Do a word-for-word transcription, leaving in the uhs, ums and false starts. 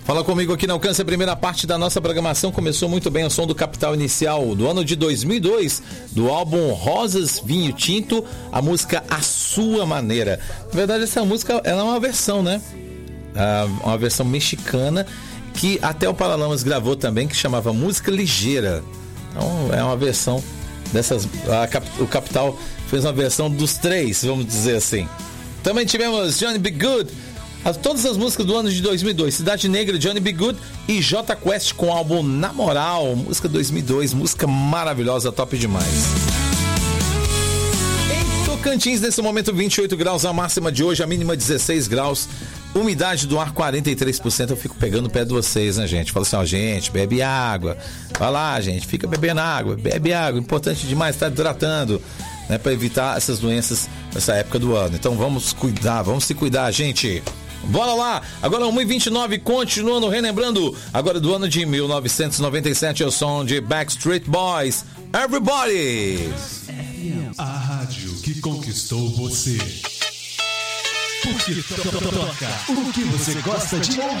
Fala comigo aqui na Alcance, a primeira parte da nossa programação começou muito bem, o som do Capital Inicial do ano de dois mil e dois, do álbum Rosas, Vinho Tinto, a música A Sua Maneira. Na verdade, essa música ela é uma versão, né? Ah, uma versão mexicana que até o Paralamas gravou também, que chamava Música Ligeira. Então é uma versão dessas. A, o Capital fez uma versão dos três, vamos dizer assim. Também tivemos Johnny B. Good. Todas as músicas do ano de dois mil e dois, Cidade Negra, Johnny B. Good e J Quest com o álbum Na Moral, música dois mil e dois, música maravilhosa, top demais. Em Tocantins, nesse momento vinte e oito graus, a máxima de hoje, a mínima dezesseis graus, umidade do ar quarenta e três por cento. Eu fico pegando o pé de vocês, né, gente? Fala assim, ó, gente, bebe água. Vai lá, gente, fica bebendo água, bebe água, importante demais, tá hidratando, né, para evitar essas doenças nessa época do ano. Então vamos cuidar, vamos se cuidar, gente. Bora lá, agora uma e vinte e nove, continuando relembrando, agora do ano de mil novecentos e noventa e sete, é o som de Backstreet Boys, Everybody. A rádio que conquistou você. Porque to- to- toca o que você gosta de ouvir.